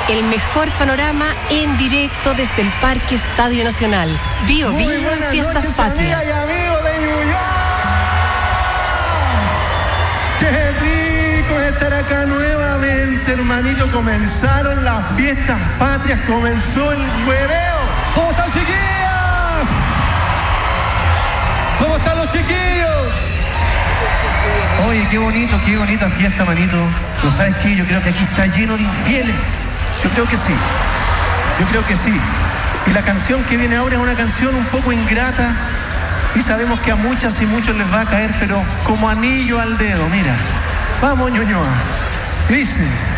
El mejor panorama en directo desde el Parque Estadio Nacional. Bio Fiestas noches, Patrias. amigas y amigos de Ñuñoa. Qué rico estar acá nuevamente, hermanito. Comenzaron las fiestas patrias, comenzó el hueveo. ¿Cómo están, chiquillas? ¿Cómo están los chiquillos? Oye, qué bonita fiesta, manito. ¿No sabes qué? Yo creo que aquí está lleno de infieles. Yo creo que sí. Y la canción que viene ahora es una canción un poco ingrata. Y sabemos que a muchas y muchos les va a caer, pero como anillo al dedo, mira. Vamos, Ñuñoa. Dice...